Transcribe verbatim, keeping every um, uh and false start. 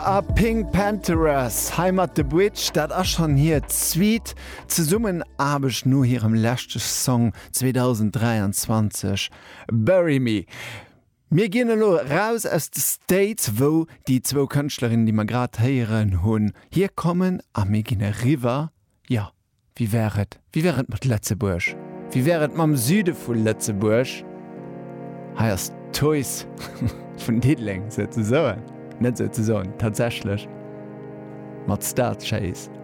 A Pink Panthers Heimat the Bridge, dat ass schon hier Zwiet ze summen abech no hirem lächtech Song zwanzig dreiundzwanzig Bury Me. Mir gehen lo raus aus de States, wo die zwo Künstlerin, die man grad heieren hunn, hier kommen a mir gin River. Ja, wie wäret? Wie wäret mat Letzeburg? Wie wäret mam Süde vu Letzeburg? Heiers Toys vun Diedling se ze so. Net so zu sagen, tatsächlich. Mat Start Chase.